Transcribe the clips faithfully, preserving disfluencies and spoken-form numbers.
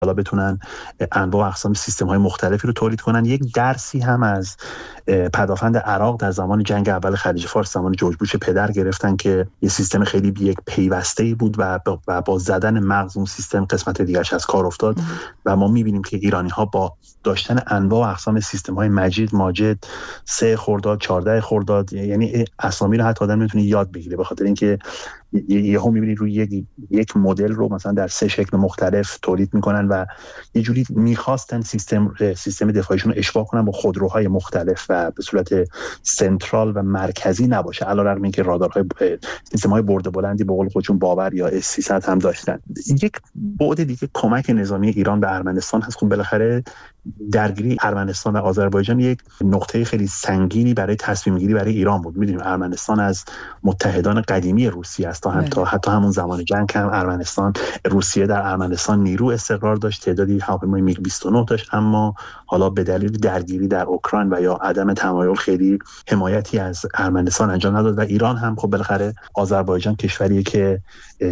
حالا بتونن انواع و اقسام سیستم‌های مختلفی رو تولید کنن. یک درسی هم از پدافند عراق در زمان جنگ اول خلیج فارس زمان جورج بوش پدر گرفتن که یه سیستم خیلی یک پیوسته‌ای بود و با, با زدن مغز اون سیستم قسمت دیگرش از کار افتاد ام. و ما می‌بینیم که ایرانی‌ها با داشتن انواع و اقسام سیستم‌های مجید، ماجد، سه خرداد، چهارده خرداد، یعنی اسامی رو حتی آدم می‌تونه یاد بگیره، به خاطر اینکه یهو می‌بینید روی یک یک مدل رو مثلا در سه شکل مختلف تولید می‌کنن و یه جوری می‌خواستن سیستم سیستم دفاعیشون رو اشباع کنن با خودروهای مختلف و به صورت سنترال و مرکزی نباشه، علیرغم اینکه رادارهای سیستم‌های برد بلندی به قول خودشون باور یا اس سیصد هم داشتن. یک بعد دیگه کمک نظامی ایران به ارمنستان هست. خب بالاخره درگیری ارمنستان و آذربایجان یک نقطه خیلی سنگینی برای تصمیم گیری برای ایران بود. می‌دونیم ارمنستان از متحدان قدیمی روسیه است، تا هم تا حتی همون زمان جنگ هم ارمنستان روسیه در ارمنستان نیرو استقرار داشت، تعدادی هواپیمای میگ بیست و نه داشت، اما حالا به دلیل درگیری در اوکراین و یا عدم تمایل خیلی حمایتی از ارمنستان انجام نداد و ایران هم خب بالاخره آذربایجان کشوریه که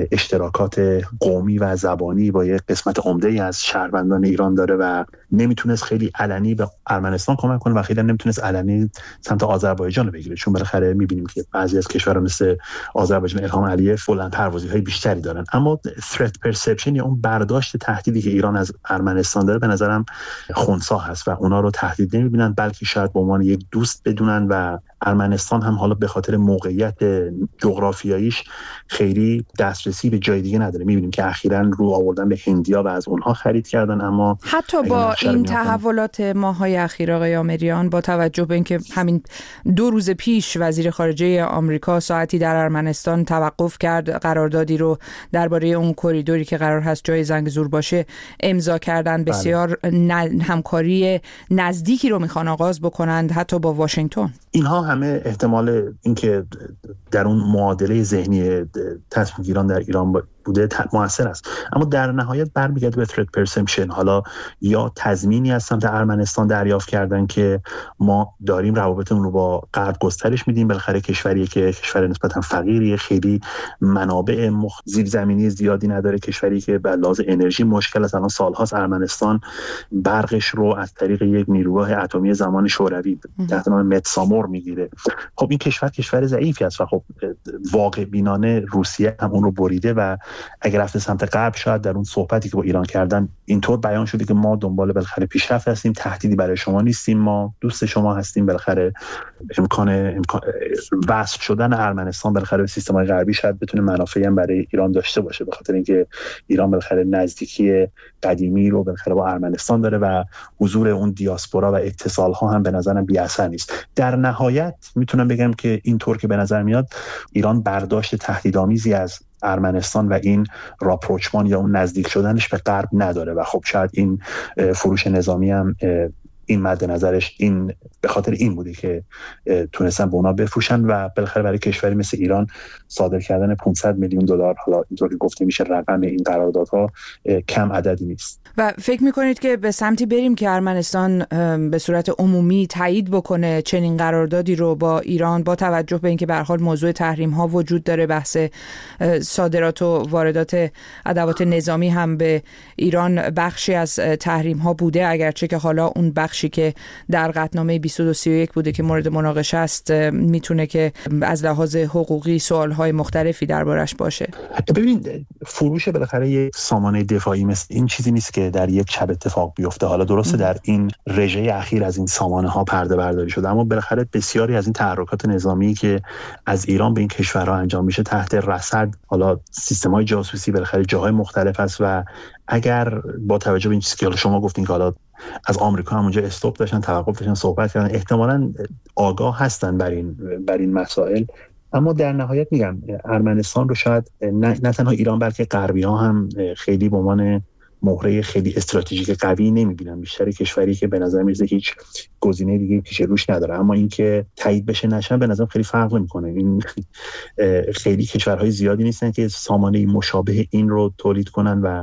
اشتراکات قومی و زبانی با یک قسمت عمده‌ای از شهروندان ایران داره و نمیتونست خیلی علنی به ارمنستان کمک کنه و خیلی نمیتونست علنی سمت آذربایجان رو بگیره، چون بالاخره میبینیم که بعضی از کشورها مثل آذربایجان الهام علیف بلند پروازی‌های بیشتری دارن. اما threat perception یا اون برداشت تهدیدی که ایران از ارمنستان داره به نظرم خنثی هست و اونا رو تهدید نمیبینن، بلکه شاید به عنوان یک دوست بدونن و ارمنستان هم حالا به خاطر موقعیت جغرافیاییش خیلی دسترسی به جای دیگه نداره. میبینیم که اخیراً رو آوردن به هندیا و از اونها خرید کردن، اما حتی با این تحولات ماه‌های اخیر آقای آمریان، با توجه به اینکه همین دو روز پیش وزیر خارجه آمریکا ساعتی در ارمنستان توقف کرد، قراردادی رو درباره اون کریدوری که قرار هست جای زنگزور باشه امضا کردن، بسیار ن... همکاری نزدیکی رو میخوان آغاز بکنند حتی با واشنگتن. اینها همه احتمال اینکه در اون معادله ذهنی تصمیم گیران در ایران بوده موثر است، اما در نهایت برمیگرده به threat perception. حالا یا تضمینی از سمت ارمنستان دریافت کردن که ما داریم روابطمون رو با غرب گسترش میدیم، بالاخره کشوریه که کشور نسبتا فقیریه، خیلی منابع مخ... زیرزمینی زیادی نداره، کشوری که به لحاظ انرژی مشکل است. الان سالهاست ارمنستان برقش رو از طریق یک نیروگاه اتمی زمان شوروی تحت نام متسامور میگیره. خب این کشور کشور ضعیفی است و خب واقع بینانه روسیه هم اون رو بریده و اگر رفته سمت غرب شاید در اون صحبتی که با ایران کردن اینطور بیان شده که ما دنبال بالاخره پیشرفت هستیم، تهدیدی برای شما نیستیم، ما دوست شما هستیم. بالاخره امکان امکان وصل شدن ارمنستان بالاخره به سیستم‌های غربی شاید بتونه منافعی هم برای ایران داشته باشه، به خاطر اینکه ایران بالاخره نزدیکی قدیمی رو بالاخره با ارمنستان داره و حضور اون دیاسپورا و اتصال‌ها هم به نظرم بی‌اثر نیست. در نهایت میتونم بگم که اینطور که به نظر میاد ایران برداشت تهدیدآمیزی از ارمنستان و این راپروچمان یا اون نزدیک شدنش به غرب نداره و خب شاید این فروش نظامی هم این مد نظرش این به خاطر این بوده که تونستن به اونا بفروشن و بالاخره برای کشوری مثل ایران صادر کردن پانصد میلیون دلار، حالا اینطور که گفته میشه رقم این قراردادها کم عددی نیست. و فکر میکنید که به سمتی بریم که ارمنستان به صورت عمومی تایید بکنه چنین قراردادی رو با ایران، با توجه به اینکه به هر حال موضوع تحریم ها وجود داره، بحث صادرات و واردات ادوات نظامی هم به ایران بخشی از تحریم ها بوده، اگرچه که حالا اون بخشی که در قطعنامه بیست و دو سی و یک بوده که مورد مناقشه است میتونه که از لحاظ حقوقی سوالهای مختلفی دربارش باشه. ببینید فروش بالاخره یک سامانه دفاعی مثل این چیزی نیست که در یک شب اتفاق بیفته. حالا درسته در این رژه اخیر از این سامانه ها پرده برداری شده، اما بالاخره بسیاری از این تحرکات نظامی که از ایران به این کشورها انجام میشه تحت رصد حالا سیستم‌های جاسوسی بالاخره جاهای مختلف است و اگر با توجه به این چیزی که شما گفتین که حالا از آمریکا هم اونجا استاپ داشتن، توقف داشتن، صحبت کردن، احتمالاً آگاه هستن بر این بر این مسائل. اما در نهایت میگم ارمنستان رو شاید نه, نه تنها ایران بلکه غربی‌ها هم خیلی به عنوان مهره خیلی استراتژیک قوی نمیبینن، بیشتر کشوری که به نظر میاد هیچ گزینه دیگه پیش روش نداره، اما اینکه تایید بشه نشن به نظر خیلی فرق نمیکنه. این خیلی کشورهای زیادی نیستن که سامانه مشابه این رو تولید کنن و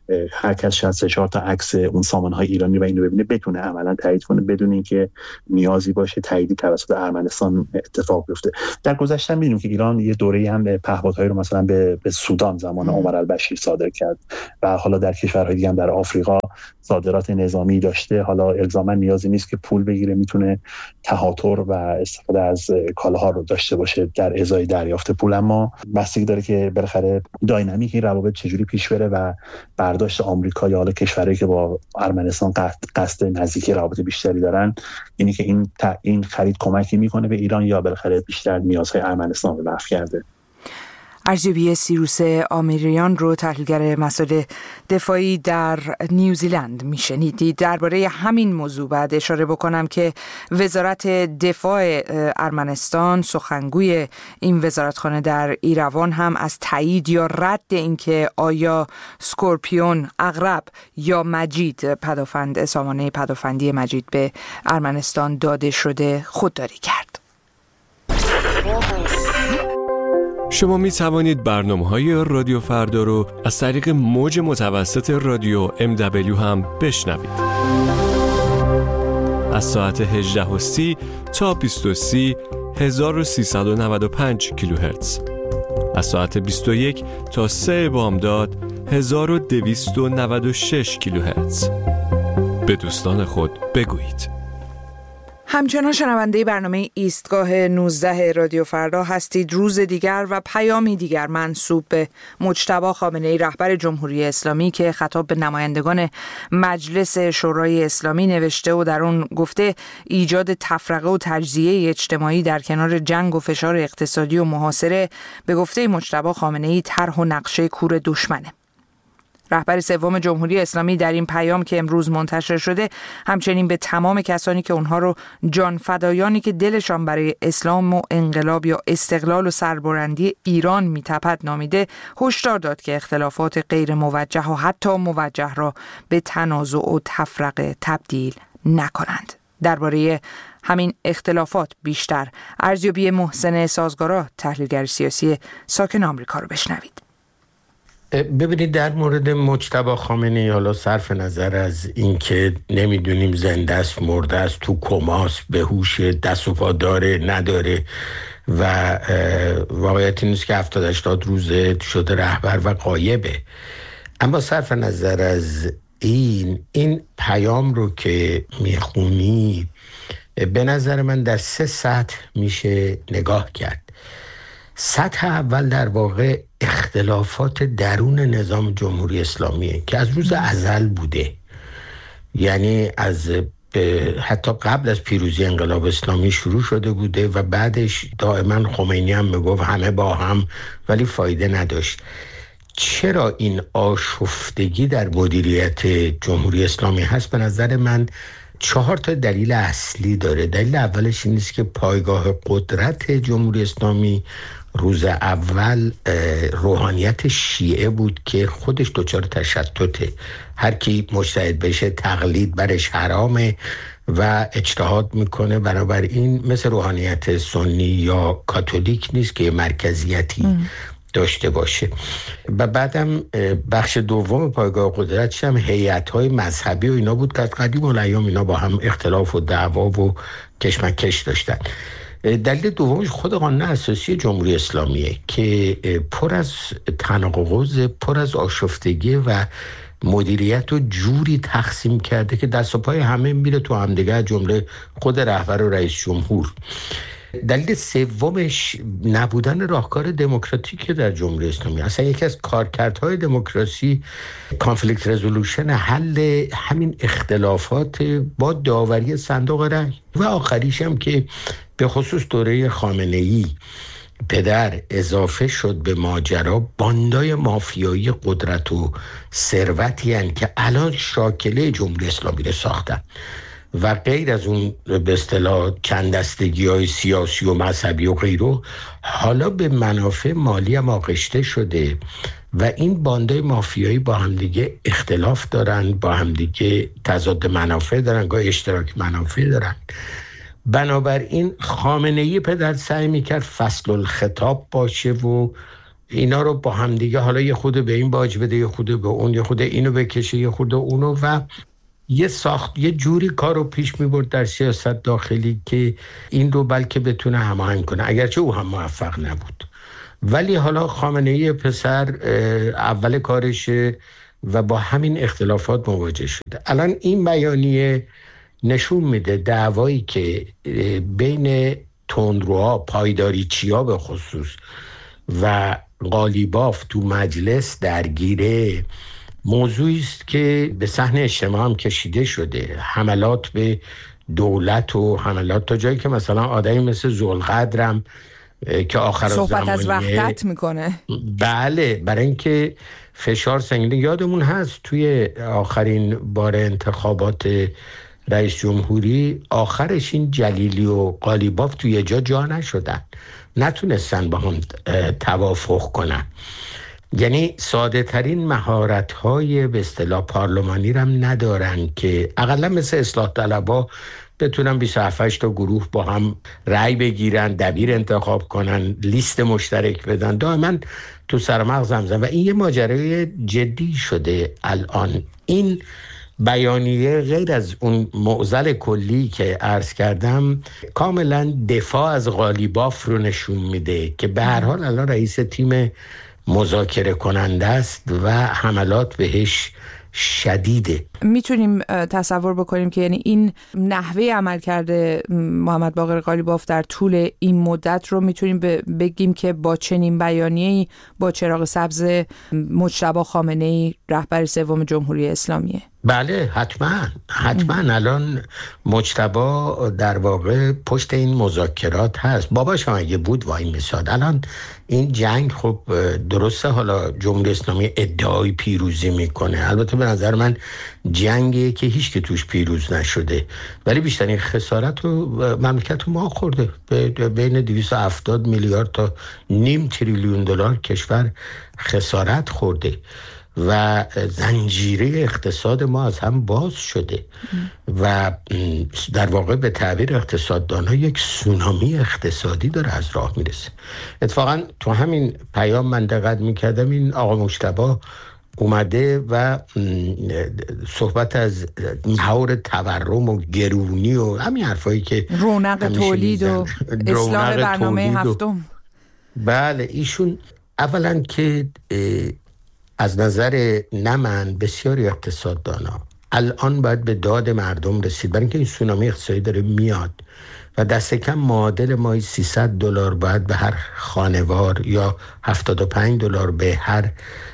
هر کس شاید سه چهار تا عکس اون سامانه‌های ایرانی و اینو ببینه بتونه عملاً تایید کنه بدون اینکه نیازی باشه تاییدی توسط ارمنستان اتفاق بیفته. در گذشته می‌دونیم که ایران یه دوره‌ای هم پهپادهایی رو مثلا به به سودان زمان عمر البشیر صادر کرد و حالا در کشورهای دیگه هم در آفریقا صادرات نظامی داشته. حالا الزاما نیازی نیست که پول بگیره، میتونه تهاتر و استفاده از کالاها رو داشته باشه در ازای دریافت پول. اما بستگی داره که بالاخره داینامیک این روابط چجوری پیش بره و برداشت آمریکا یا حالا کشورهایی که با ارمنستان قصد نزدیکی روابط بیشتری دارن اینی که این این خرید کمکی میکنه به ایران یا بالاخره بیشتر نیازهای ارمنستان رو رفع کرده. ارزیابی سیروس آمیریان رو تحلیلگر مسائل دفاعی در نیوزیلند میشنیدید. درباره همین موضوع بعد اشاره بکنم که وزارت دفاع ارمنستان سخنگوی این وزارتخانه در ایروان هم از تایید یا رد اینکه آیا سکورپیون، عقرب یا مجید پدافند سامانه پدافندی مجید به ارمنستان داده شده خودداری کرد. شما می توانید برنامه‌های رادیو فردا رو از طریق موج متوسط رادیو ام دبلیو هم بشنوید. از ساعت هجده و سی تا بیست و سی هزار و سیصد و نود و پنج کیلوهرتز. از ساعت بیست و یک تا سه بامداد هزار و دویست و نود و شش کیلوهرتز. به دوستان خود بگویید. همچنان شنونده برنامه ایستگاه نوزده رادیو فردا هستید. روز دیگر و پیامی دیگر منسوب به مجتبی خامنه‌ای رهبر جمهوری اسلامی که خطاب به نمایندگان مجلس شورای اسلامی نوشته و در اون گفته ایجاد تفرقه و تجزیه اجتماعی در کنار جنگ و فشار اقتصادی و محاصره به گفته مجتبی خامنه‌ای طرح و نقشه کور دشمنه. رهبر سوم جمهوری اسلامی در این پیام که امروز منتشر شده همچنین به تمام کسانی که اونها رو جان فدایانی که دلشان برای اسلام و انقلاب یا استقلال و سربلندی ایران میتپد نامیده هشدار داد که اختلافات غیر موجه و حتی موجه را به تنازع و تفرقه تبدیل نکنند. درباره همین اختلافات بیشتر ارزیابی محسن سازگارا تحلیلگر سیاسی ساکن آمریکا رو بشنوید. ببینید در مورد مجتبی خامنه‌ای حالا صرف نظر از اینکه نمیدونیم زنده است مرده است تو کماست به هوش دست و پا داره نداره و واقعیت این است که هفتاد هشتاد روزه شده رهبر و غایبه، اما صرف نظر از این این پیام رو که میخونی به نظر من در سه سطح میشه نگاه کرد. سطح اول در واقع اختلافات درون نظام جمهوری اسلامیه که از روز ازل بوده، یعنی از حتی قبل از پیروزی انقلاب اسلامی شروع شده بوده و بعدش دائما خمینی هم میگفت همه با هم، ولی فایده نداشت. چرا این آشفتگی در مدیریت جمهوری اسلامی هست؟ به نظر من چهار تا دلیل اصلی داره. دلیل اولش این است که پایگاه قدرت جمهوری اسلامی روز اول روحانیت شیعه بود که خودش دچار تشتته، هر کی مجتهد بشه تقلید برش حرامه و اجتهاد میکنه، بنابراین مثل روحانیت سنی یا کاتولیک نیست که مرکزیتی ام. داشته باشه. و بعدم بخش دوم پایگاه قدرتش هم هیئت‌های مذهبی و اینا بود که از قدیم الایام اینا با هم اختلاف و دعوا و کشمکش داشتن. دلیل دومش خود قانون اساسی جمهوری اسلامیه که پر از تناقض، پر از آشفتگی و مدیریت و جوری تقسیم کرده که دست و پای همه میره تو همدیگه، جمله خود رهبر و رئیس جمهور. دلیل سومش نبودن راهکار دموکراتیک در جمهوری اسلامی. اصلا یکی از کارکردهای دموکراسی کانفلیکت رزولوشن، حل همین اختلافات با داوری صندوق رای. و آخریش هم که به خصوص دوره خامنه‌ای پدر اضافه شد به ماجرا، باندای مافیایی قدرت و ثروتی هستند که الان شاکله جمهوری اسلامی رو ساختن و غیر از اون به اصطلاح چند دستگی های سیاسی و مذهبی و غیره حالا به منافع مالی هم آغشته شده و این باندای مافیایی با همدیگه اختلاف دارن، با همدیگه تضاد منافع دارن، گاهی اشتراک منافع دارن. بنابراین خامنه‌ای پدر سعی میکرد فصل الخطاب باشه و اینا رو با هم دیگه حالا یه خود به این باج بده، یه خود به اون، یه خود اینو بکشه، یه خود اونو، و یه ساخت یه جوری کار رو پیش میبرد در سیاست داخلی که این رو بلکه بتونه هماهنگ کنه، اگرچه او هم موفق نبود. ولی حالا خامنه‌ای پسر اول کارشه و با همین اختلافات مواجه شده. الان این بیانیه نشون میده دعوایی که بین تندروها، پایداریچی‌ها به خصوص و قالیباف تو مجلس درگیره، موضوعی است که به صحنه اجتماع هم کشیده شده. حملات به دولت و حملات تا جایی که مثلا آدمی مثل ذوالقدرم که آخر صحبت از وحدت میکنه. بله، برای اینکه فشار سنگین. یادمون هست توی آخرین بار انتخابات رئیس جمهوری آخرش این جلیلی و قالیباف توی جا جا نشدن، نتونستن با هم توافق کنن. یعنی ساده ترین مهارت های به اصطلاح پارلمانی رم ندارن که اقلا مثل اصلاح طلبا بتونن بیست و هفت تا گروه با هم رأی بگیرن، دبیر انتخاب کنن، لیست مشترک بدن. دائما تو سرمغز زمزن و این یه ماجرای جدی شده الان. این بیانیه غیر از اون معضل کلی که عرض کردم کاملا دفاع از قالیباف رو نشون میده که به هر حال الان رئیس تیم مذاکره کننده است و حملات بهش شدیده. میتونیم تصور بکنیم که یعنی این نحوه عمل کرده محمد باقر قالیباف در طول این مدت رو میتونیم بگیم که با چنین بیانیه‌ای با چراغ سبز مجتبی خامنه‌ای رهبر سوم جمهوری اسلامیه. بله حتما حتما الان مجتبی در واقع پشت این مذاکرات هست. باباش هم اگه بود وای میساد. الان این جنگ خب درسته حالا جمهوری اسلامی ادعای پیروزی میکنه، البته به نظر من جنگی که هیچ که توش پیروز نشده، ولی بیشترین خسارت رو مملکت ما خورده. بین دویست و هفتاد میلیارد تا نیم تریلیون دلار کشور خسارت خورده و زنجیره اقتصاد ما از هم باز شده و در واقع به تعبیر اقتصاددان‌ها یک سونامی اقتصادی داره از راه میرسه. اتفاقا تو همین پیام من دقت میکردم این آقا مجتبی اومده و صحبت از محور تورم و گرونی و همین حرفایی که رونق تولید و اصلاح برنامه هفتم. بله ایشون اولا که از نظر نه من بسیاری اقتصاددانا الان باید به داد مردم رسید، برای اینکه این سونامی اقتصادی داره میاد و دست کم معادل مای سیصد دلار باید به هر خانوار یا هفتاد و پنج دلار به هر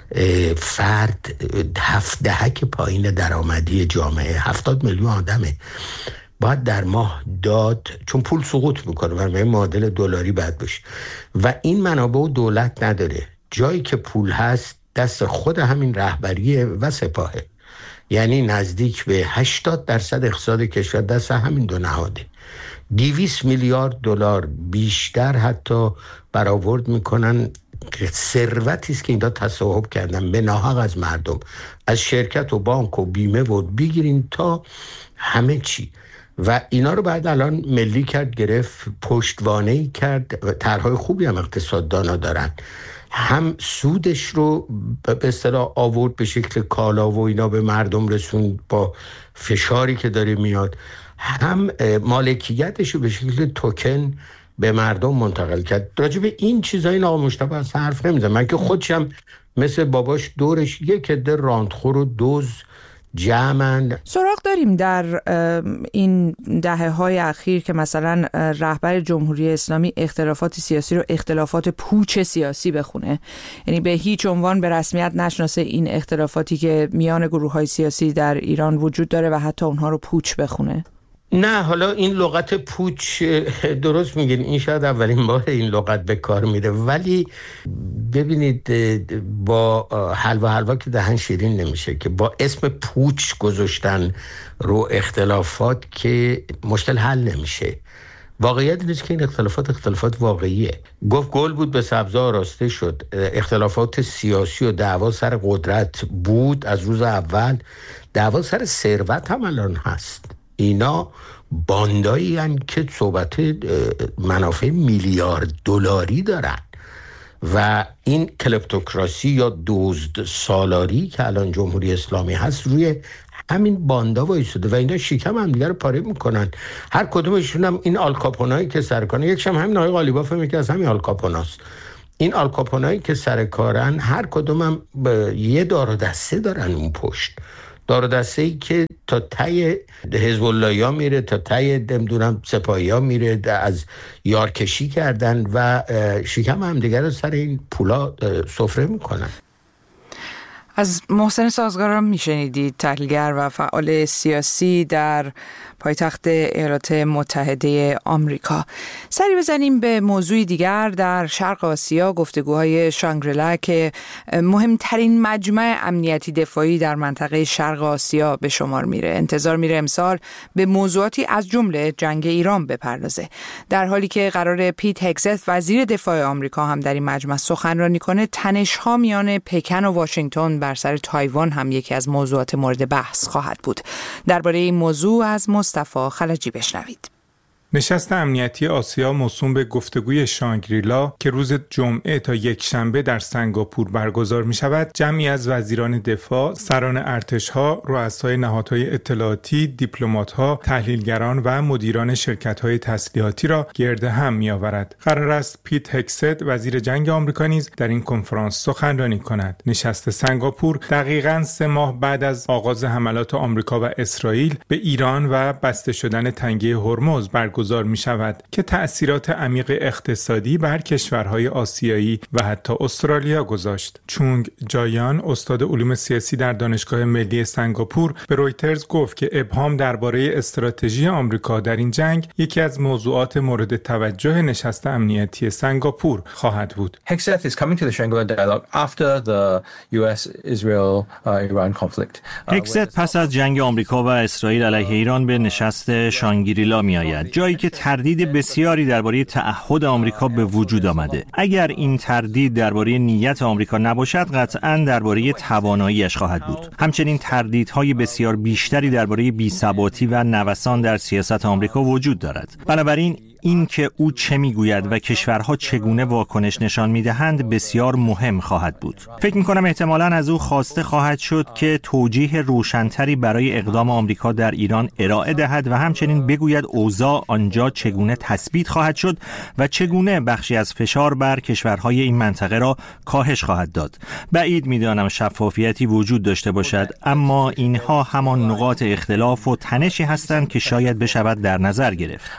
فرد، هفت دهک پایین درآمدی جامعه، هفتاد میلیون آدمه باید در ماه داد، چون پول سقوط میکنه و معادل دلاری باید بشه و این منابع و دولت نداره. جایی که پول هست دست خود همین رهبریه و سپاهه، یعنی نزدیک به هشتاد درصد اقتصاد کشور دست همین دو نهاده. دویست میلیارد دلار بیشتر حتی برآورد میکنن. ثروتی است که اینا تصاحب کردن به ناحق از مردم، از شرکت و بانک و بیمه و بگیرین تا همه چی، و اینا رو بعد الان ملی کرد، گرفت، پشتوانه‌ای کرد و طرح‌های خوبی هم اقتصاددانا دارن. هم سودش رو به اصطلاح آورد به شکل کالا و اینا به مردم رسوند با فشاری که داره میاد، هم مالکیتش رو به شکل توکن به مردم منتقل کرد. راجع به این چیزا این آقا مجتبی اصلا حرف نمیزنه. من که خودشم مثل باباش دورش یک عده راندخور و دوز جمعن. سراغ داریم در این دهه های اخیر که مثلا رهبر جمهوری اسلامی اختلافات سیاسی رو اختلافات پوچ سیاسی بخونه، یعنی به هیچ عنوان به رسمیت نشناسه این اختلافاتی که میان گروه های سیاسی در ایران وجود داره و حتی اونها رو پوچ بخونه. نه، حالا این لغت پوچ درست میگین، این شاید اولین بار این لغت به کار میره، ولی ببینید با حلوا حلوا که دهن شیرین نمیشه که با اسم پوچ گذاشتن رو اختلافات که مشکل حل نمیشه. واقعیت نیست که این اختلافات اختلافات واقعیه. گفت گل بود به سبزه آراسته شد. اختلافات سیاسی و دعوا سر قدرت بود از روز اول، دعوا سر ثروت هم الان هست. اینا باندایی هن که صحبت منافع میلیارد دلاری دارن و این کلپتوکراسی یا دزد سالاری که الان جمهوری اسلامی هست روی همین باندا وایساده و اینا شکم هم دیگه رو پاره میکنن. هر کدومشون هم این آلکاپونایی که سر کارن، یکشم همین آقای قالیباف هم که از همین آلکاپوناست. این آلکاپونایی که سر کارن هر کدوم هم یه دار و دسته دارن اون پشت، دار و دسته‌ای که تا ته حزب الله‌ها میره، تا ته نمیدونم سپاهی‌ها میره، از یارکشی کردن و شکم هم دیگه رو سر این پولا سفره میکنن. از محسن سازگاران میشنیدید، تحلیلگر و فعال سیاسی در پایتخت ایالات متحده آمریکا. سری بزنیم به موضوع دیگر. در شرق آسیا گفتگوهای شانگریلا که مهمترین مجمع امنیتی دفاعی در منطقه شرق آسیا به شمار میره، انتظار میره امسال به موضوعاتی از جمله جنگ ایران بپردازه، در حالی که قرار پیت هگست وزیر دفاع آمریکا هم در این مجمع سخنرانی کنه. تنش‌ها میان پکن و واشنگتن بر سر تایوان هم یکی از موضوعات مورد بحث خواهد بود. درباره این موضوع از مصطفی خلجی بشنوید. نشست امنیتی آسیا موسوم به گفتگوی شانگریلا که روز جمعه تا یک شنبه در سنگاپور برگزار می شود، جمعی از وزیران دفاع، سران ارتش‌ها، رؤسای نهادهای اطلاعاتی، دیپلمات‌ها، تحلیلگران و مدیران شرکت‌های تسلیحاتی را گرد هم می آورد. قرار است پیت هگست وزیر جنگ آمریکا نیز در این کنفرانس سخنرانی کند. نشست سنگاپور دقیقاً سه ماه بعد از آغاز حملات آمریکا و اسرائیل به ایران و بسته شدن تنگه هرمز برگزار گذار می شود که تأثیرات عمیق اقتصادی بر کشورهای آسیایی و حتی استرالیا گذاشت. چونگ جایان، استاد علوم سیاسی در دانشگاه ملی سنگاپور، به رویترز گفت که ابهام درباره استراتژی آمریکا در این جنگ یکی از موضوعات مورد توجه نشست امنیتی سنگاپور خواهد بود. Hegseth is coming to the Shangri-La dialogue after the U S Israel Iran conflict. هگست پس از جنگ آمریکا و اسرائیل علیه ایران به نشست شانگریلا می آید، جایی که تردید بسیاری درباره تعهد آمریکا به وجود آمده. اگر این تردید درباره نیت آمریکا نباشد، قطعاً درباره توانایی‌اش خواهد بود. همچنین تردیدهای بسیار بیشتری درباره بی‌ثباتی و نوسان در سیاست آمریکا وجود دارد. بنابراین این که او چه میگوید و کشورها چگونه واکنش نشان میدهند بسیار مهم خواهد بود. فکر میکنم احتمالاً از او خواسته خواهد شد که توجیه روشنتری برای اقدام آمریکا در ایران ارائه دهد و همچنین بگوید اوضاع آنجا چگونه تثبیت خواهد شد و چگونه بخشی از فشار بر کشورهای این منطقه را کاهش خواهد داد. بعید میدانم شفافیتی وجود داشته باشد، اما اینها همان نقاط اختلاف و تنشی هستند که شاید بشود در نظر گرفت.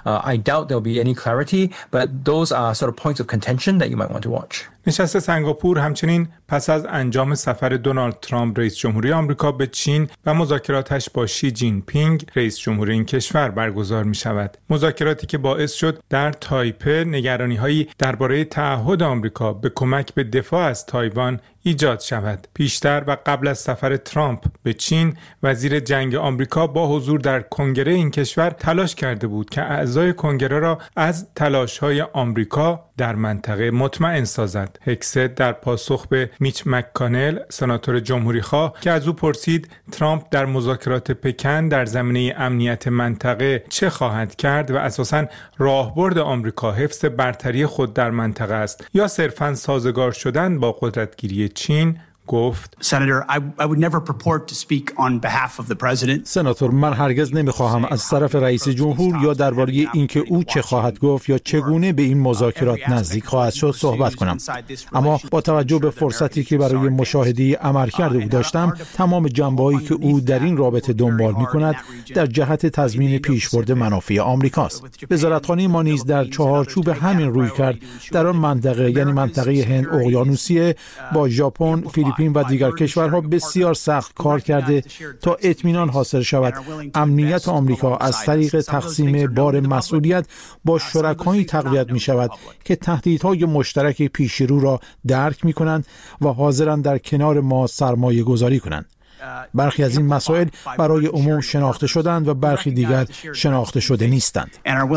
any clarity, but those are sort of points of contention that you might want to watch. نشست سنگاپور همچنین پس از انجام سفر دونالد ترامپ رئیس جمهوری آمریکا به چین و مذاکراتش با شی جین پینگ رئیس جمهوری این کشور برگزار می شود. مذاکراتی که باعث شد در تایپه نگرانی‌هایی درباره تعهد آمریکا به کمک به دفاع از تایوان ایجاد شود. پیشتر و قبل از سفر ترامپ به چین، وزیر جنگ آمریکا با حضور در کنگره این کشور تلاش کرده بود که اعضای کنگره را از تلاش‌های آمریکا در منطقه مطمئن سازد. هگست در پاسخ به میچ مک‌کانل، سناتور جمهوری‌خواه، که از او پرسید ترامپ در مذاکرات پکن در زمینه امنیت منطقه چه خواهد کرد و اساساً راهبرد آمریکا حفظ برتری خود در منطقه است یا صرفاً سازگار شدن با قدرتگیری چین، گفت Senator, I, I would never purport to speak on behalf of the president. سناتور، من هرگز نمیخواهم از طرف رئیس جمهور یا درباره اینکه او چه خواهد گفت یا چگونه به این مذاکرات نزدیک خواهد شد صحبت کنم. اما با توجه به فرصتی که برای مشاهده عملکرد او داشتم، تمام جنبه‌هایی که او در این رابطه دنبال می‌کند در جهت تضمین پیشبرد منافع آمریکاست. وزارتخانه ما نیز در چهارچوب همین رویکرد در آن منطقه، یعنی منطقه هند اقیانوسیه، با ژاپن، فیلیپین و دیگر کشورها بسیار سخت کار کرده تا اطمینان حاصل شود امنیت آمریکا از طریق تقسیم بار مسئولیت با شرکایی تقویت می شود که تهدیدهای مشترک پیش رو را درک می کنند و حاضرند در کنار ما سرمایه گذاری کنند. برخی از این مسائل برای عموم شناخته شدند و برخی دیگر شناخته شده نیستند.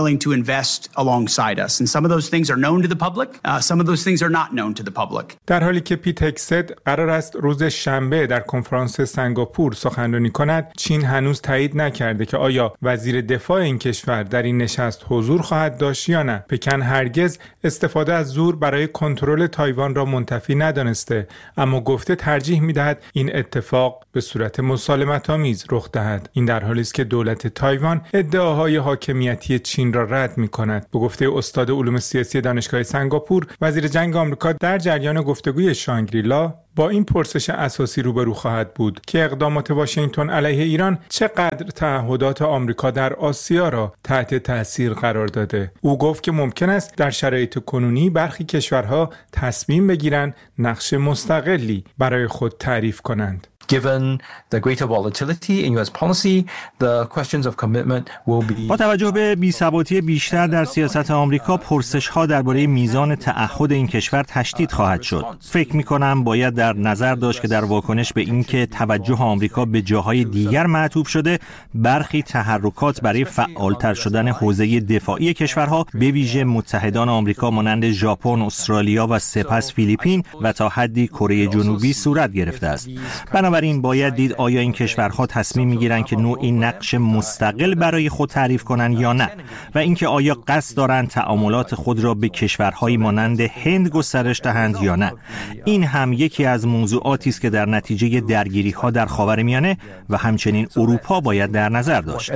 در حالی که پیت هگست قرار است روز شنبه در کنفرانس سنگاپور سخنرانی کند، چین هنوز تایید نکرده که آیا وزیر دفاع این کشور در این نشست حضور خواهد داشت یا نه. پکن هرگز استفاده از زور برای کنترل تایوان را منتفی ندانسته، اما گفته ترجیح می‌دهد این اتفاق به صورت مسالمت‌آمیز رخ دهد. این در حالی است که دولت تایوان ادعاهای حاکمیتی چین را رد می‌کند. به گفته استاد علوم سیاسی دانشگاه سنگاپور، وزیر جنگ آمریکا در جریان گفتگوی شانگریلا با این پرسش اساسی روبرو خواهد بود که اقدامات واشنگتن علیه ایران چقدر تعهدات آمریکا در آسیا را تحت تاثیر قرار داده. او گفت که ممکن است در شرایط کنونی برخی کشورها تصمیم بگیرند نقش مستقلی برای خود تعریف کنند. Given the greater volatility in U S policy, the questions of commitment will be. با توجه به بی‌ثباتی بیشتر در سیاست آمریکا، پرسش‌ها درباره میزان تعهد این کشور تشدید خواهد شد. فکر می‌کنم باید در نظر داشت که در واکنش به اینکه توجه آمریکا به جاهای دیگر معطوف شده، برخی تحرکات برای فعالتر شدن حوزه دفاعی کشورها به ویژه متحدان آمریکا مانند ژاپن، استرالیا و سپس فیلیپین و تا حدی کره جنوبی صورت گرفته است. بنابراین باید دید آیا این کشورها تصمیم میگیرند که نوعی نقش مستقل برای خود تعریف کنند یا نه، و اینکه آیا قصد دارند تعاملات خود را به کشورهایی مانند هند گسترش دهند یا نه. این هم یکی از موضوعاتی است که در نتیجه درگیری‌ها در خاورمیانه و همچنین اروپا باید در نظر داشت.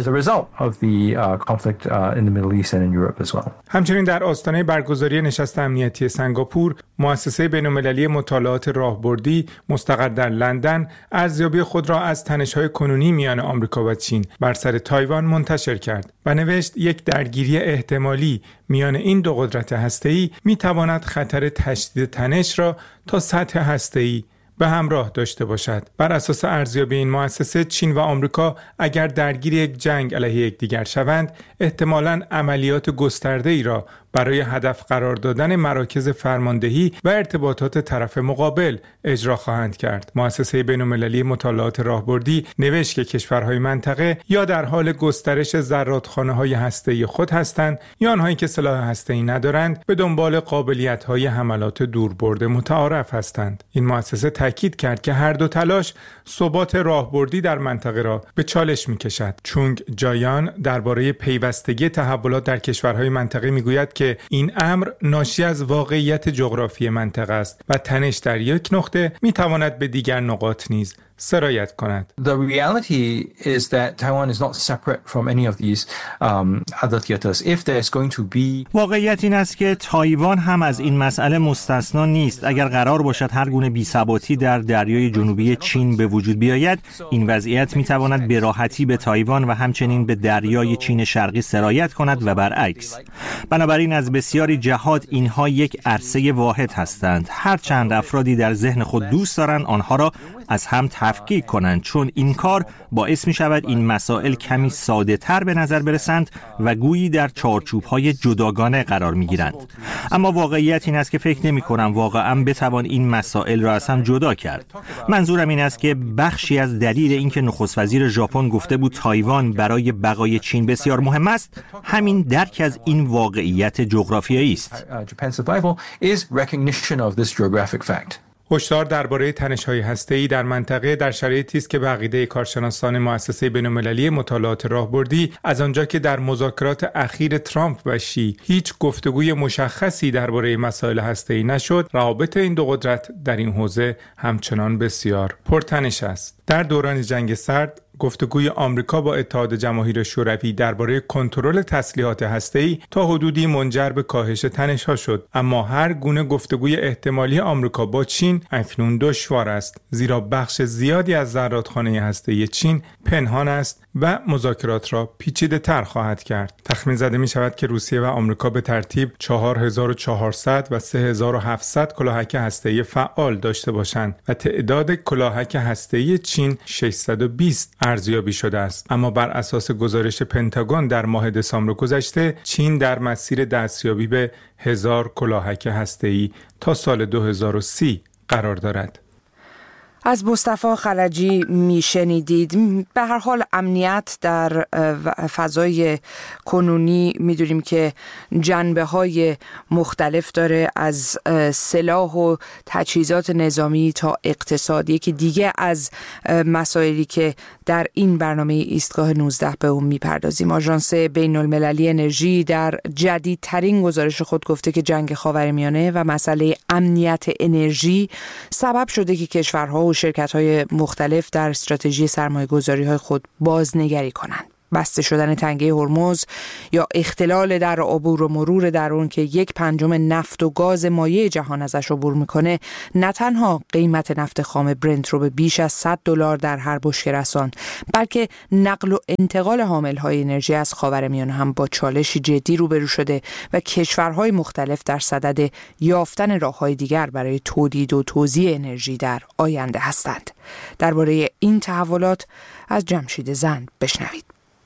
همچنین در آستانه برگزاری نشست امنیتی سنگاپور، مؤسسه بین‌المللی مطالعات راهبردی مستقر در لندن ارزیابی خود را از تنش‌های کنونی میان آمریکا و چین بر سر تایوان منتشر کرد و نوشت یک درگیری احتمالی میان این دو قدرت هسته‌ای می‌تواند خطر تشدید تنش را تا سطح هسته‌ای به همراه داشته باشد. بر اساس ارزیابی این مؤسسه، چین و آمریکا اگر درگیر یک جنگ علیه یکدیگر شوند، احتمالاً عملیات گسترده‌ای را برای هدف قرار دادن مراکز فرماندهی و ارتباطات طرف مقابل اجرا خواهند کرد. مؤسسه بین‌المللی مطالعات راهبردی نوشت که کشورهای منطقه یا در حال گسترش زرادخانه‌های هسته‌ای خود هستند یا آنهایی که سلاح هسته‌ای ندارند به دنبال قابلیت‌های حملات دوربرد متعارف هستند. این مؤسسه تاکید کرد که هر دو تلاش ثبات راهبردی در منطقه را به چالش می‌کشد. چونگ جایان درباره پیوستگی تحولات در کشورهای منطقه می‌گوید که این امر ناشی از واقعیت جغرافی منطقه است و تنش در یک نقطه می‌تواند به دیگر نقاط نیز سرایت کند. The reality is that Taiwan is not separate from any of these um, other theaters. If there's going to be واقعیت این است که تایوان هم از این مسئله مستثنا نیست. اگر قرار باشد هر گونه بی‌ثباتی در دریای جنوبی چین به وجود بیاید، این وضعیت می‌تواند به راحتی به تایوان و همچنین به دریای چین شرقی سرایت کند و برعکس. بنابراین از بسیاری جهات اینها یک عرصه واحد هستند. هر چند افرادی در ذهن خود دوست دارند آنها را از هم تفکیک کنند، چون این کار باعث می شود این مسائل کمی ساده تر به نظر برسند و گویی در چارچوب های جداگانه قرار می گیرند. اما واقعیت این است که فکر نمی کنم واقعا بتوان این مسائل را از هم جدا کرد. منظورم این است که بخشی از دلیل اینکه نخست وزیر ژاپن گفته بود تایوان برای بقای چین بسیار مهم است، همین درک از این واقعیت جغرافیایی است. هشدار درباره تنش‌های هسته‌ای در منطقه در شرایطی است که به عقیده کارشناسان مؤسسه بین‌المللی مطالعات راهبردی، از آنجا که در مذاکرات اخیر ترامپ و شی هیچ گفتگوی مشخصی درباره مسائل هسته‌ای نشد، روابط این دو قدرت در این حوزه همچنان بسیار پرتنش است. در دوران جنگ سرد، گفتگوی آمریکا با اتحاد جماهیر شوروی درباره کنترل تسلیحات هسته‌ای تا حدودی منجر به کاهش تنش‌ها شد، اما هر گونه گفتگوی احتمالی آمریکا با چین اکنون دشوار است، زیرا بخش زیادی از زرادخانه هسته‌ای چین پنهان است و مذاکرات را پیچیده‌تر خواهد کرد. تخمین زده می‌شود که روسیه و آمریکا به ترتیب چهار هزار و چهارصد و سه هزار و هفتصد کلاهک هسته‌ای فعال داشته باشند و تعداد کلاهک هسته‌ای چین ششصد و بیست ارزیابی شده است. اما بر اساس گزارش پنتاگون در ماه دسامبر گذشته، چین در مسیر دستیابی به هزار کلاهک هسته‌ای تا سال دو هزار و سی قرار دارد. از مصطفی خلجی میشنیدید. به هر حال امنیت در فضای کنونی میدونیم که جنبه های مختلف داره، از سلاح و تجهیزات نظامی تا اقتصادی، که دیگه از مسائلی که در این برنامه ایستگاه نوزده به اون میپردازیم. آژانس بین المللی انرژی در جدیدترین گزارش خود گفته که جنگ خاورمیانه و مسئله امنیت انرژی سبب شده که کشورها و شرکت‌های مختلف در استراتژی سرمایه‌گذاری‌های خود بازنگری کنند. بسته شدن تنگه هرمز یا اختلال در عبور و مرور در اون که یک پنجم نفت و گاز مایع جهان ازش عبور میکنه، نه تنها قیمت نفت خام برنت رو به بیش از صد دلار در هر بشکه رساند، بلکه نقل و انتقال حامل‌های انرژی از خاورمیانه هم با چالشی جدی روبرو شده و کشورهای مختلف در صدد یافتن راه‌های دیگر برای تولید و توزیع انرژی در آینده هستند. درباره این تحولات از جمشید زند بشنوید.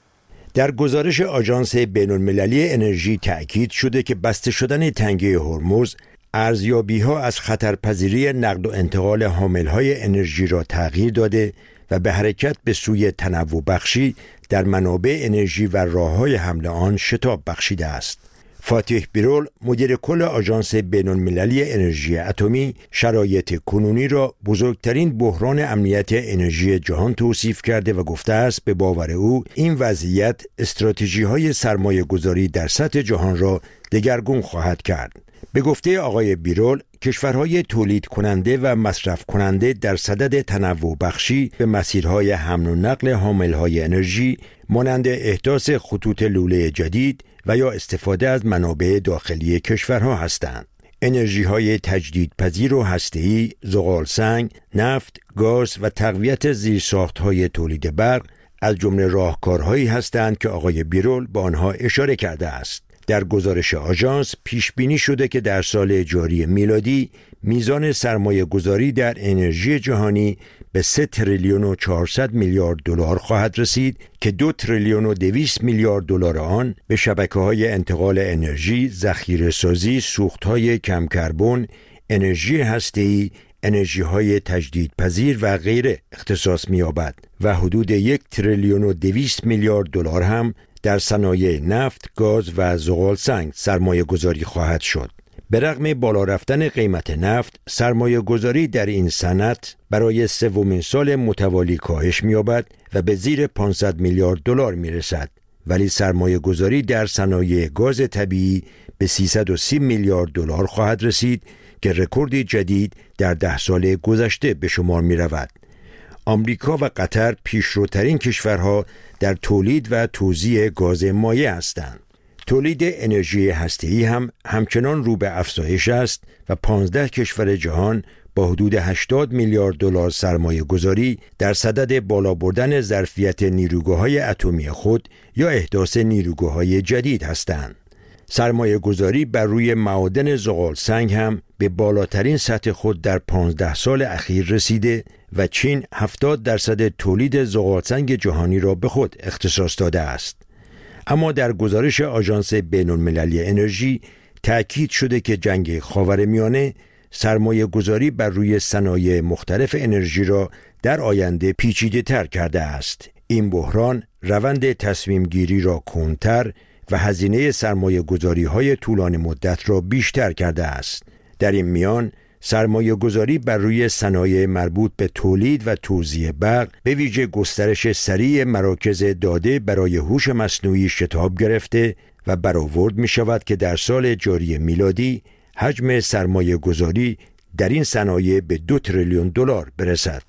در گزارش آژانس بین‌المللی انرژی تأکید شده که بسته شدن تنگه هرمز ارزیابی‌ها از خطرپذیری نقل و انتقال حامل‌های انرژی را تغییر داده و به حرکت به سوی تنوع بخشی در منابع انرژی و راه‌های حمل آن شتاب بخشیده است. فاتح بیرول، مدیر کل آژانس بین‌المللی انرژی اتمی، شرایط کنونی را بزرگترین بحران امنیت انرژی جهان توصیف کرده و گفته است به باور او این وضعیت استراتژی‌های سرمایه‌گذاری در سطح جهان را دگرگون خواهد کرد. به گفته آقای بیرول، کشورهای تولید کننده و مصرف کننده در صدد تنوع بخشی به مسیرهای حمل و نقل حامل‌های انرژی مانند احداث خطوط لوله جدید و یا استفاده از منابع داخلی کشورها هستند. انرژی‌های تجدیدپذیر و هسته‌ای، زغالسنگ، نفت، گاز و تقویت زیرساخت‌های تولید برق از جمله راهکارهایی هستند که آقای بیرول با آنها اشاره کرده است. در گزارش آژانس پیش بینی شده که در سال جاری میلادی میزان سرمایه گذاری در انرژی جهانی به سه تریلیون و چهارصد میلیارد دلار خواهد رسید که دو تریلیون و دویست میلیارد دلار آن به شبکه‌های انتقال انرژی، ذخیره‌سازی، سوخت‌های کم کربن، انرژی هسته‌ای، انرژی‌های تجدیدپذیر و غیره اختصاص می‌یابد و حدود یک تریلیون و دویست میلیارد دلار هم در صنایع نفت، گاز و زغالسنگ سرمایه گذاری خواهد شد. به رغم بالا رفتن قیمت نفت، سرمایه گذاری در این صنعت برای سومین سال متوالی کاهش می‌یابد و به زیر پانصد میلیارد دلار می‌رسد، ولی سرمایه گذاری در صنایع گاز طبیعی به سیصد و سی میلیارد دلار خواهد رسید که رکوردی جدید در ده سال گذشته به شمار می‌رود. آمریکا و قطر پیشروترین کشورها در تولید و توزیع گاز مایع هستند. تولید انرژی هسته‌ای هم همچنان رو به افزایش است و پانزده کشور جهان با حدود هشتاد میلیارد دلار سرمایه گذاری در صدد بالا بردن ظرفیت نیروگاه‌های اتمی خود یا احداث نیروگاه‌های جدید هستند. سرمایه گذاری بر روی معادن زغالسنگ هم به بالاترین سطح خود در پانزده سال اخیر رسیده و چین هفتاد درصد تولید زغالسنگ جهانی را به خود اختصاص داده است. اما در گزارش آژانس بین‌المللی انرژی تأکید شده که جنگ خاورمیانه سرمایه گذاری بر روی صنایع مختلف انرژی را در آینده پیچیده تر کرده است. این بحران روند تصمیم گیری را کندتر و هزینه سرمایه گذاری های طولانی مدت را بیشتر کرده است. در این میان سرمایه گذاری بر روی صنایع مربوط به تولید و توزیع برق به ویژه گسترش سریع مراکز داده برای هوش مصنوعی شتاب گرفته و برآورد می شود که در سال جاری میلادی حجم سرمایه گذاری در این صنایع به دو تریلیون دلار برسد.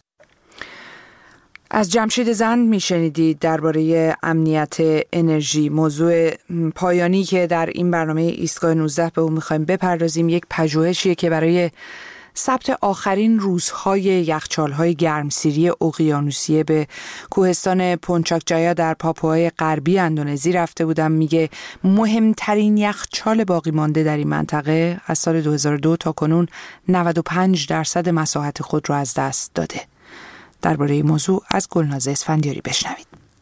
از جمشید زند میشنیدید درباره امنیت انرژی، موضوع پایانی که در این برنامه ایستگاه نوزده به اون میخوایم بپردازیم. یک پژوهشیه که برای ثبت آخرین روزهای یخچال‌های گرمسیری اقیانوسیه به کوهستان پونچاکجایا در پاپوهای غربی اندونزی رفته بودم. میگه مهمترین یخچال باقی مانده در این منطقه از سال دو هزار و دو تا کنون نود و پنج درصد مساحت خود را از دست داده. درباره این موضوع از گلناز اسفندیاری بشنوید.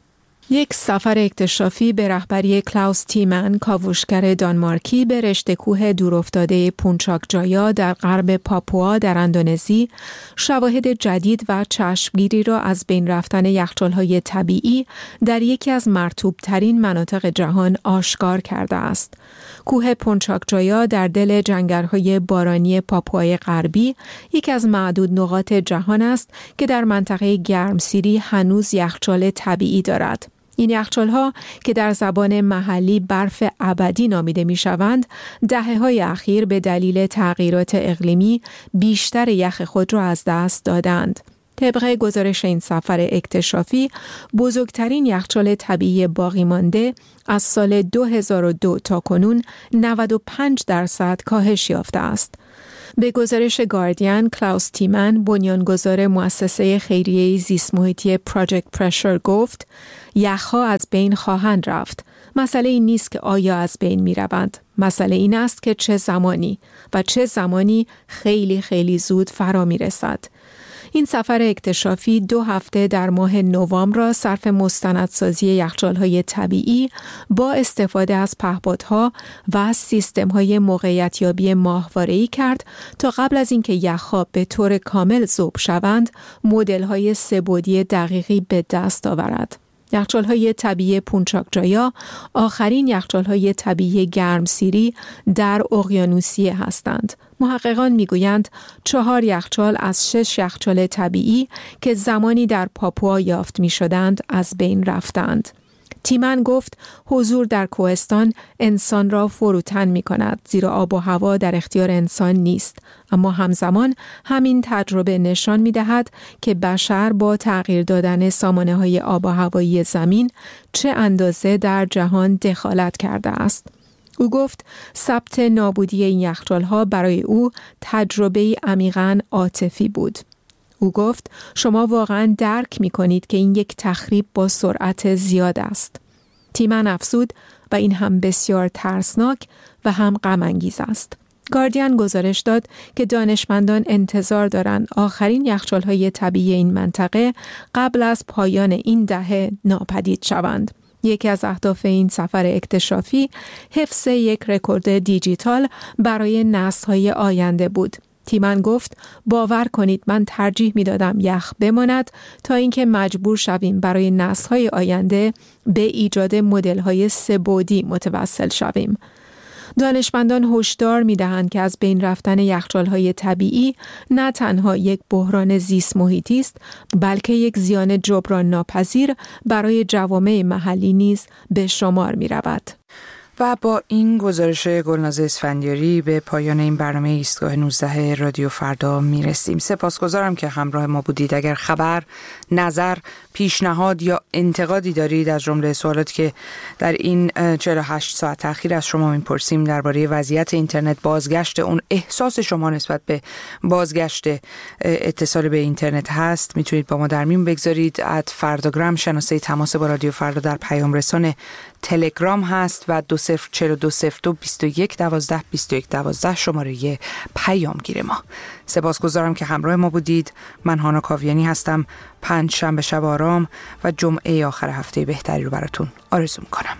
یک سفر اکتشافی به رهبری کلاوس تیمن، کاوشگر دانمارکی، به رشته کوه دورافتاده پونچاک جایا در غرب پاپوا در اندونزی شواهد جدید و چشمگیری را از بین رفتن یخچال‌های طبیعی در یکی از مرطوب‌ترین مناطق جهان آشکار کرده است. کوه پونچاک جایا در دل جنگل‌های بارانی پاپوای غربی یکی از معدود نقاط جهان است که در منطقه گرمسیری هنوز یخچال طبیعی دارد. این یخچال‌ها که در زبان محلی برف ابدی نامیده می‌شوند، دهه‌های اخیر به دلیل تغییرات اقلیمی بیشتر یخ خود را از دست دادند. طبق گزارش این سفر اکتشافی، بزرگترین یخچال طبیعی باقی مانده از سال دو هزار و دو تا کنون نود و پنج درصد کاهش یافته است. به گزارش گاردین، کلاوس تیمن، بنیانگذار مؤسسه خیریه زیست محیطی پراجکت پرشر گفت: یخها از بین خواهند رفت. مسئله این نیست که آیا از بین می روند. مسئله این است که چه زمانی و چه زمانی خیلی خیلی زود فرا می رسد. این سفر اکتشافی دو هفته در ماه نوامبر را صرف مستندسازی یخچال‌های طبیعی با استفاده از پهپادها و سیستم‌های موقعیت‌یابی ماهواره‌ای کرد تا قبل از اینکه یخ‌ها به طور کامل ذوب شوند، مدل‌های سه‌بعدی دقیقی به دست آورد. یخچال‌های طبیعی پونچاک جایا آخرین یخچال‌های طبیعی گرمسیری در اقیانوسیه هستند. محققان میگویند چهار یخچال از شش یخچال طبیعی که زمانی در پاپوا یافت می‌شدند از بین رفتند. تیمن گفت حضور در کوهستان انسان را فروتن می کند، زیرا آب و هوا در اختیار انسان نیست. اما همزمان همین تجربه نشان می دهد که بشر با تغییر دادن سامانه های آب و هوایی زمین چه اندازه در جهان دخالت کرده است. او گفت ثبت نابودی این یخچال‌ها برای او تجربه‌ای عمیقاً عاطفی بود. او گفت شما واقعاً درک می کنید که این یک تخریب با سرعت زیاد است. تیمن افزود و این هم بسیار ترسناک و هم غم انگیز است. گاردین گزارش داد که دانشمندان انتظار دارند آخرین یخچال‌های طبیعی این منطقه قبل از پایان این دهه ناپدید شوند. یکی از اهداف این سفر اکتشافی حفظ یک رکورد دیجیتال برای نسل‌های آینده بود. تیمن گفت باور کنید من ترجیح می دادم یخ بماند تا اینکه مجبور شویم برای نسل‌های آینده به ایجاد مدل‌های سه‌بعدی متوسل شویم. دانشمندان هشدار می دهند که از بین رفتن یخچال‌های طبیعی نه تنها یک بحران زیست محیطی است، بلکه یک زیان جبران ناپذیر برای جوامع محلی نیز به شمار می رود. و با این گزارش گلناز اسفندیاری به پایان این برنامه ایستگاه نوزده رادیو فردا میرسیم. سپاسگزارم که همراه ما بودید. اگر خبر، نظر، پیشنهاد یا انتقادی دارید از جمله سوالاتی که در این چهل و هشت ساعت اخیر از شما میپرسیم درباره وضعیت اینترنت، بازگشت اون، احساس شما نسبت به بازگشت اتصال به اینترنت هست، میتونید با ما در میون بگذارید. ات فرداگرام شناسه تماس با رادیو فردا در پیام رسان تلگرام هست و دو صفر چهل و دو صفر دو بیست و یک دوازده بیست و یک دوازده شماره پیامگیر ما. سپاسگزارم که همراه ما بودید. من هانا کاویانی هستم. پنج شنبه شب آرام و جمعه آخر هفته بهتری رو براتون آرزو میکنم.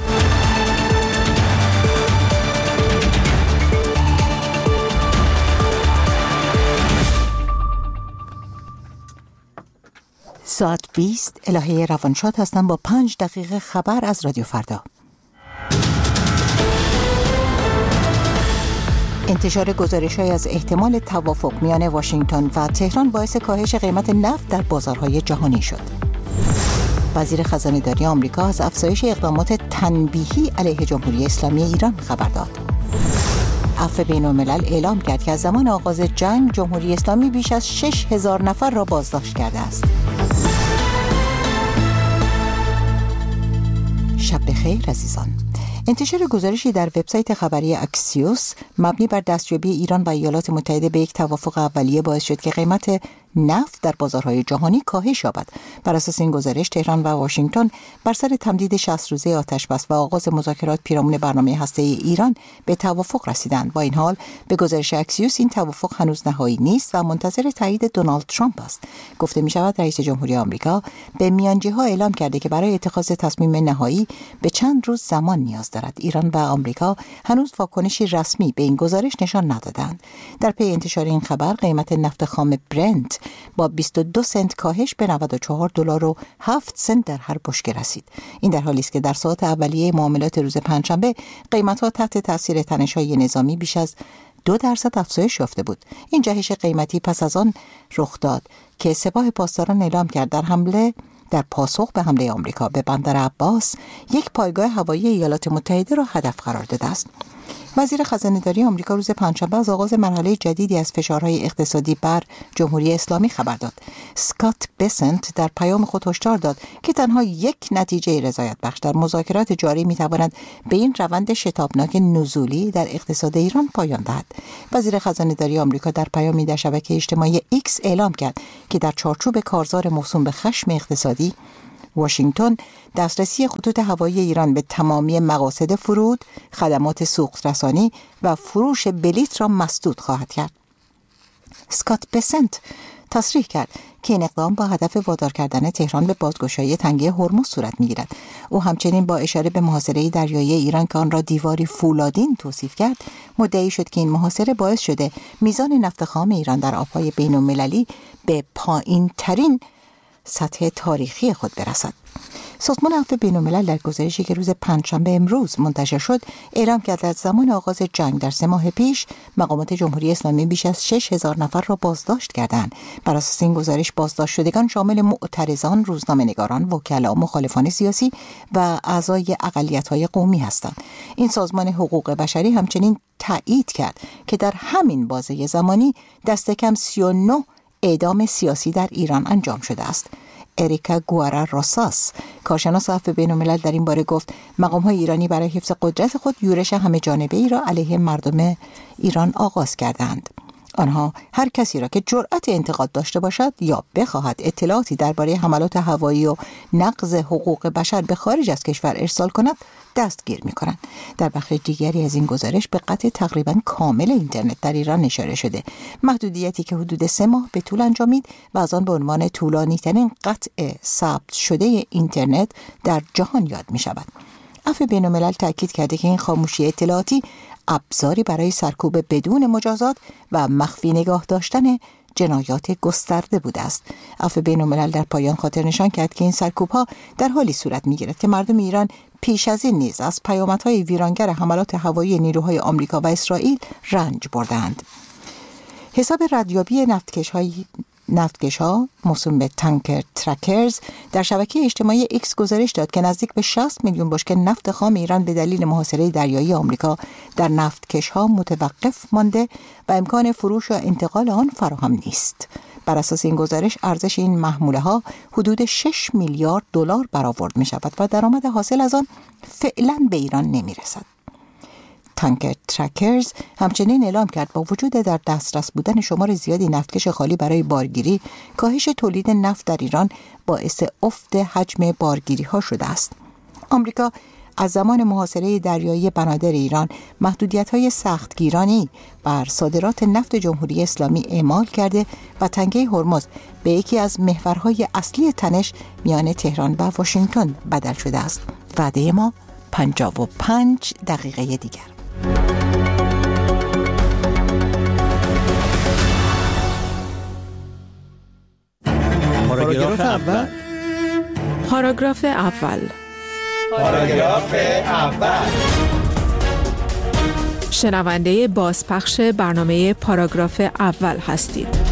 ساعت بیست الهه روانشاد هستم با پنج دقیقه خبر از رادیو فردا. انتشار گزارش‌های از احتمال توافق میان واشنگتن و تهران باعث کاهش قیمت نفت در بازارهای جهانی شد. وزیر خزانه‌داری آمریکا از افزایش اقدامات تنبیهی علیه جمهوری اسلامی ایران خبر داد. عفو بین‌الملل اعلام کرد که از زمان آغاز جنگ جمهوری اسلامی بیش از شش هزار نفر را بازداشت کرده است. شب بخیر عزیزان. انتشار گزارشی در وبسایت خبری اکسیوس مبنی بر دستیابی ایران و ایالات متحده به یک توافق اولیه باعث شد که قیمت نفت در بازارهای جهانی کاهش یابد. بر اساس این گزارش تهران و واشنگتن بر سر تمدید شصت روزه آتش‌بس و آغاز مذاکرات پیرامون برنامه هسته‌ای ایران به توافق رسیدند. با این حال به گزارش اکسیوس این توافق هنوز نهایی نیست و منتظر تایید دونالد ترامپ است. گفته می شود رئیس جمهوری آمریکا به میانجی‌ها اعلام کرده که برای اتخاذ تصمیم نهایی به چند روز زمان نیاز دارد. ایران و آمریکا هنوز واکنشی رسمی به این گزارش نشان ندادند. در پی انتشار این خبر قیمت نفت خام برنت با بیست و دو سنت کاهش به نود و چهار دلار و هفت سنت در هر بشکه رسید. این در حالی است که در ساعات اولیه معاملات روز پنجشنبه قیمت‌ها تحت تاثیر تنش‌های نظامی بیش از دو درصد افزایش یافته بود. این جهش قیمتی پس از آن رخ داد که سپاه پاسداران اعلام کرد در حمله در پاسخ به حمله آمریکا به بندر عباس یک پایگاه هوایی ایالات متحده را هدف قرار داده است. وزیر خزانه‌داری آمریکا روز پنجشنبه از آغاز مرحله جدیدی از فشارهای اقتصادی بر جمهوری اسلامی خبر داد. اسکات بسنت در پیام خود هشدار داد که تنها یک نتیجه رضایت بخش در مذاکرات جاری می‌تواند به این روند شتابناک نزولی در اقتصاد ایران پایان دهد. وزیر خزانه‌داری آمریکا در پیامی در شبکه اجتماعی ایکس اعلام کرد که در چارچوب کارزار موسوم به خشم اقتصادی واشنگتن دسترسی خطوط هوایی ایران به تمامی مقاصد فرود، خدمات سوق رسانی و فروش بلیط را مسدود خواهد کرد. اسکات بسنت تصریح کرد که این اقدام با هدف وادار کردن تهران به بازگشایی تنگه هرمز صورت می‌گیرد. او همچنین با اشاره به محاصره دریایی ایران که آن را دیواری فولادین توصیف کرد، مدعی شد که این محاصره باعث شده میزان نفت خام ایران در آب‌های بین‌المللی به پایین‌ترین سطح تاریخی خود برسد. سازمان عفو بین‌الملل در گزارشی که روز پنجشنبه امروز منتشر شد اعلام کرد از زمان آغاز جنگ در سه ماه پیش مقامات جمهوری اسلامی بیش از شش هزار نفر را بازداشت کردند. بر اساس این گزارش بازداشت شدگان شامل معترضان، روزنامه‌نگاران، وکلا، مخالفان سیاسی و اعضای اقلیت‌های قومی هستند. این سازمان حقوق بشری همچنین تایید کرد که در همین بازه زمانی دست کم سی و نه اعدام سیاسی در ایران انجام شده است. اریکا گوارا روساس، کارشناس عفو بین‌الملل، در این باره گفت مقام‌های ایرانی برای حفظ قدرت خود یورش همه جانبه‌ای را علیه مردم ایران آغاز کردند. آنها هر کسی را که جرأت انتقاد داشته باشد یا بخواهد اطلاعاتی درباره حملات هوایی و نقض حقوق بشر به خارج از کشور ارسال کند دستگیر می‌کنند. در بخش دیگری از این گزارش به قطع تقریباً کامل اینترنت در ایران اشاره شده، محدودیتی که حدود سه ماه به طول انجامید و از آن به عنوان طولانی‌ترین قطع ثبت شده اینترنت در جهان یاد می‌شود. عفو بین‌الملل تاکید کرده که این خاموشی اطلاعاتی ابزاری برای سرکوب بدون مجازات و مخفی نگاه داشتن جنایات گسترده بوده است. عفو بین‌الملل در پایان خاطر نشان کرد که این سرکوب‌ها در حالی صورت می‌گیرد که مردم ایران پیش از این نیز از پیامدهای ویرانگر حملات هوایی نیروهای آمریکا و اسرائیل رنج بردند. حساب ردیابی نفتکش‌های نفتکش‌ها موسوم به تانکر ترکرز در شبکه اجتماعی ایکس گزارش داد که نزدیک به شصت میلیون بشکه نفت خام ایران به دلیل محاصره دریایی آمریکا در نفتکش‌ها متوقف مانده و امکان فروش و انتقال آن فراهم نیست. بر اساس این گزارش ارزش این محموله‌ها حدود شش میلیارد دلار برآورد می‌شود و درآمد حاصل از آن فعلا به ایران نمی‌رسد. تانکر ترکرز همچنین اعلام کرد با وجود در دسترس بودن شمار زیادی نفتکش خالی برای بارگیری، کاهش تولید نفت در ایران باعث افت حجم بارگیری ها شده است. آمریکا از زمان محاصره دریایی بنادر ایران محدودیت‌های سختگیرانی بر صادرات نفت جمهوری اسلامی اعمال کرده و تنگه هرمز به یکی از محورهای اصلی تنش میان تهران و واشنگتن بدل شده است. وعده ما پنجاه و پنج دقیقه دیگر. پاراگراف اول. پاراگراف اول. پاراگراف اول. شنونده بازپخش برنامه پاراگراف اول هستید.